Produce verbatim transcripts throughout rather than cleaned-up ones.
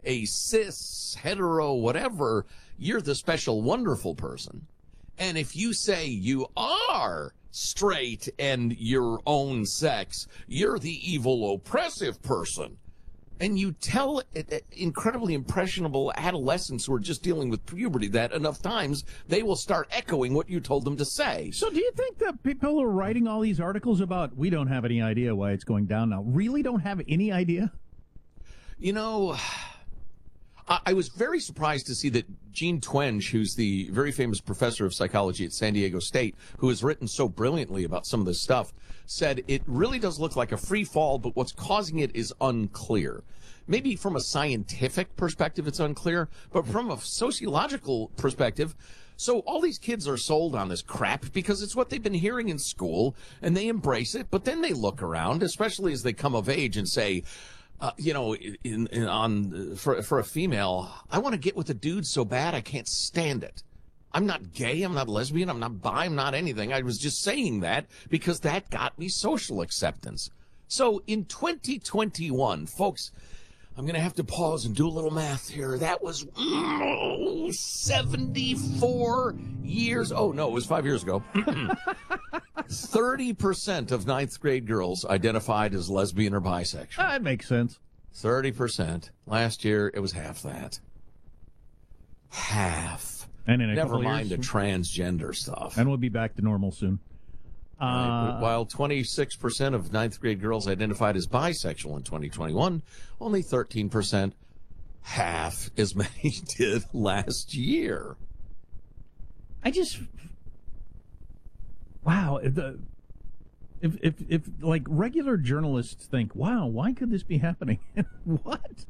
a cis, hetero, whatever, you're the special, wonderful person. And if you say you are straight and your own sex, you're the evil, oppressive person. And you tell incredibly impressionable adolescents who are just dealing with puberty that enough times, they will start echoing what you told them to say. So do you think that people who are writing all these articles about, we don't have any idea why it's going down now, really don't have any idea? You know, I, I was very surprised to see that Jean Twenge, who's the very famous professor of psychology at San Diego State, who has written so brilliantly about some of this stuff, said it really does look like a free fall, but what's causing it is unclear. Maybe from a scientific perspective, it's unclear, but from a sociological perspective, so all these kids are sold on this crap because it's what they've been hearing in school, and they embrace it, but then they look around, especially as they come of age, and say, uh, you know, in, in, on for, for a female, I want to get with a dude so bad I can't stand it. I'm not gay, I'm not lesbian, I'm not bi, I'm not anything. I was just saying that because that got me social acceptance. So in twenty twenty-one, folks, I'm going to have to pause and do a little math here. That was mm, seventy-four years. Oh, no, it was five years ago. thirty percent of ninth grade girls identified as lesbian or bisexual. That makes sense. thirty percent. Last year, it was half that. Half. And in a Never couple mind years, the transgender stuff. And we'll be back to normal soon. Right. Uh, While twenty-six percent of ninth grade girls identified as bisexual in twenty twenty-one, only thirteen percent, half as many did last year. I just, wow, if the, if, if, if like regular journalists think, wow, why could this be happening? What?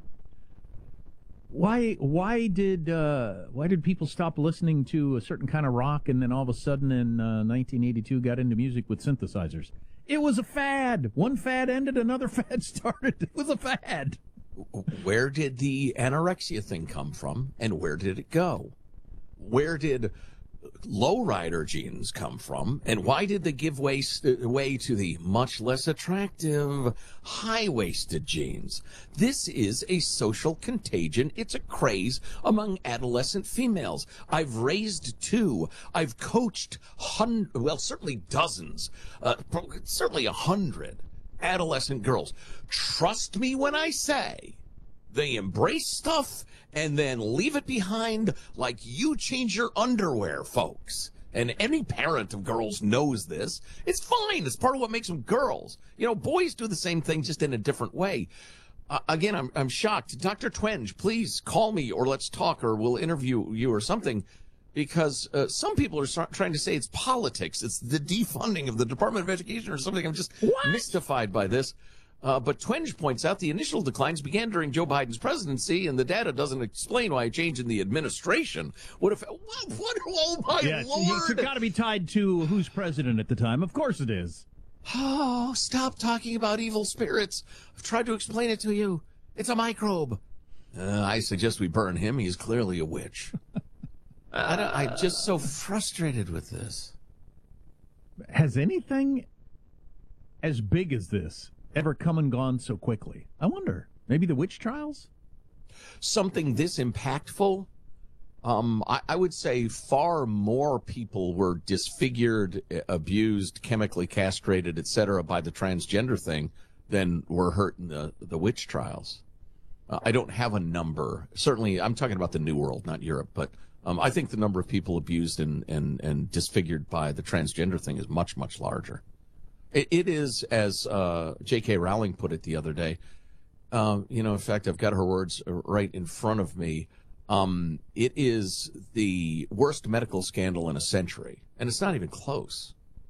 Why why did uh, why did people stop listening to a certain kind of rock and then all of a sudden in uh, nineteen eighty-two got into music with synthesizers? It was a fad. One fad ended, another fad started. It was a fad. Where did the anorexia thing come from, and where did it go? Where did lowrider jeans come from, and why did they give way, way to the much less attractive high-waisted jeans? This is a social contagion. It's a craze among adolescent females. I've raised two. I've coached hun- well, certainly dozens, uh, certainly a hundred adolescent girls. Trust me when I say they embrace stuff and then leave it behind like you change your underwear, folks. And any parent of girls knows this. It's fine. It's part of what makes them girls. You know, boys do the same thing, just in a different way. Uh, again, I'm I'm shocked. Doctor Twenge, please call me or let's talk or we'll interview you or something. Because uh, some people are start, trying to say it's politics. It's the defunding of the Department of Education or something. I'm just what? mystified by this. Uh, but Twenge points out the initial declines began during Joe Biden's presidency, and the data doesn't explain why a change in the administration would have. What? what oh my yeah, lord! It's got to be tied to who's president at the time. Of course it is. Oh, stop talking about evil spirits. I've tried to explain it to you. It's a microbe. Uh, I suggest we burn him. He's clearly a witch. I don't, I'm just so frustrated with this. Has anything as big as this ever come and gone so quickly? I wonder. Maybe the witch trials? Something this impactful? Um, I, I would say far more people were disfigured, abused, chemically castrated, et cetera, by the transgender thing than were hurt in the, the witch trials. Uh, I don't have a number. Certainly, I'm talking about the New World, not Europe, but um, I think the number of people abused and, and, and disfigured by the transgender thing is much, much larger. It, it is, as uh, J K. Rowling put it the other day, uh, you know, in fact, I've got her words right in front of me. Um, it is the worst medical scandal in a century, and it's not even close.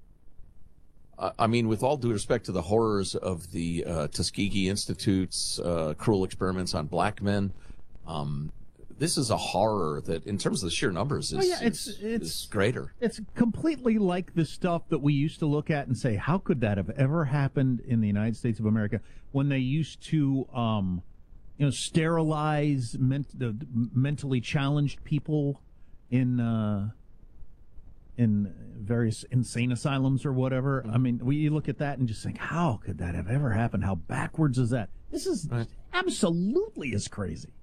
Uh, I mean, with all due respect to the horrors of the uh, Tuskegee Institute's uh, cruel experiments on black men, um, this is a horror that, in terms of the sheer numbers, is, oh, yeah, it's, is, it's, is greater. It's completely like the stuff that we used to look at and say, how could that have ever happened in the United States of America, when they used to, um, you know, sterilize ment- the mentally challenged people in uh, in various insane asylums or whatever. Mm-hmm. I mean, we look at that and just think, how could that have ever happened? How backwards is that? This is right. absolutely as crazy.